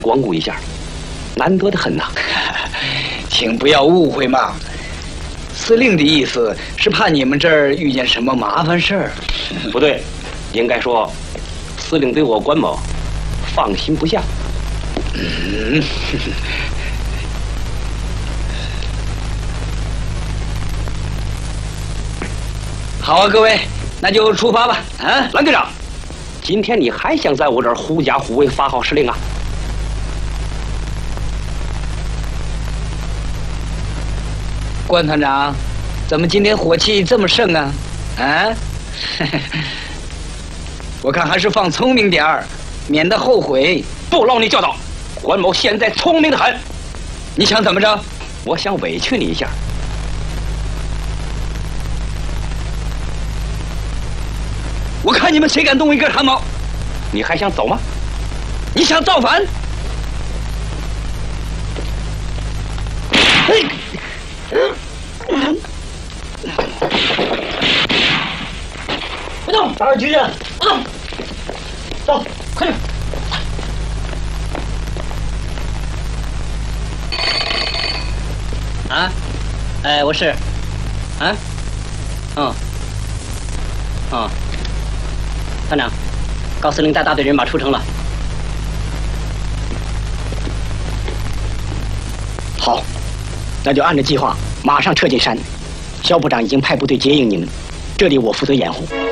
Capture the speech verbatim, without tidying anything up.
光顾一下，难得的很呐。 请不要误会嘛，司令的意思是怕你们这儿遇见什么麻烦事儿。 不对，应该说，司令对我关某放心不下。 嗯。好啊，各位，那就出发吧。啊， 蓝队长，今天你还想在我这儿狐假虎威发号施令啊？ 关团长，怎么今天火气这么盛啊？啊？我看还是放聪明点儿，免得后悔。 不劳你教导，关某现在聪明的很。 你想怎么着？ 我想委屈你一下。 我看你们谁敢动一根汗毛！ 你还想走吗？ 你想造反？嘿！ 别动，打扰局长！不动，走，快点！啊？哎，我是。啊？嗯。嗯。团长，高司令带大队人马出城了。 好，那就按照计划马上撤进山。肖部长已经派部队接应你们，这里我负责掩护。